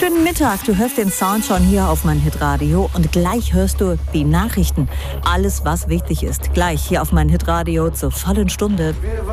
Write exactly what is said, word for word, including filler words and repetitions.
Schönen Mittag, du hörst den Sound schon hier auf mein Hitradio und gleich hörst du die Nachrichten. Alles, was wichtig ist, gleich hier auf mein Hitradio zur vollen Stunde.